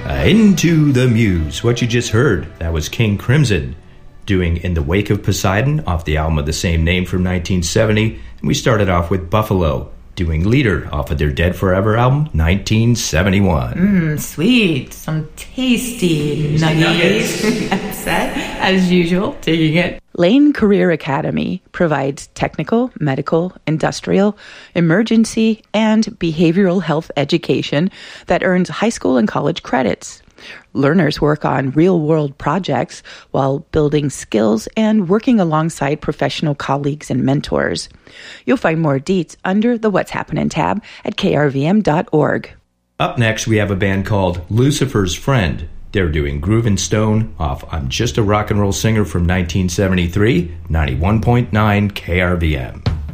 Into the Muse. What you just heard, that was King Crimson doing In the Wake of Poseidon off the album of the same name from 1970. And we started off with Buffalo doing Leader off of their Dead Forever album, 1971. Sweet. Some tasty nuggets. As usual, taking it. Lane Career Academy provides technical, medical, industrial, emergency, and behavioral health education that earns high school and college credits. Learners work on real-world projects while building skills and working alongside professional colleagues and mentors. You'll find more deets under the What's Happening tab at krvm.org. Up next, we have a band called Lucifer's Friend. They're doing Groove and Stone off I'm Just a Rock and Roll Singer from 1973, 91.9 KRVM.